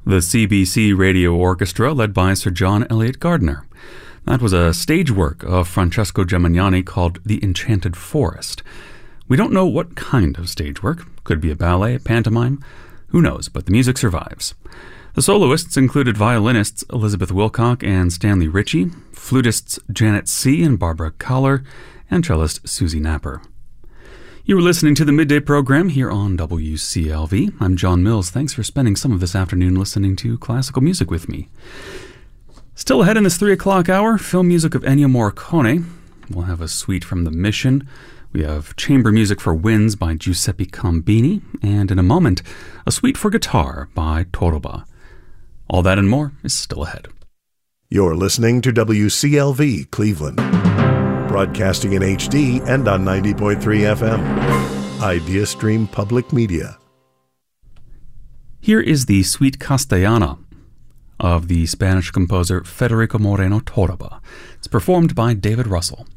The CBC Radio Orchestra, led by Sir John Eliot Gardiner. That was a stage work of Francesco Gemignani called The Enchanted Forest. We don't know what kind of stage work. Could be a ballet, a pantomime. Who knows, but the music survives. The soloists included violinists Elizabeth Wilcock and Stanley Ritchie, flutists Janet C. and Barbara Collar, and cellist Susie Napper. You were listening to the Midday Program here on WCLV. I'm John Mills. Thanks for spending some of this afternoon listening to classical music with me. Still ahead in this 3 o'clock hour, film music of Ennio Morricone. We'll have a suite from The Mission. We have chamber music for winds by Giuseppe Combini. And in a moment, a suite for guitar by Toroba. All that and more is still ahead. You're listening to WCLV Cleveland. Broadcasting in HD and on 90.3 FM. Idea Stream Public Media. Here is the Suite Castellana of the Spanish composer Federico Moreno Toroba. It's performed by David Russell.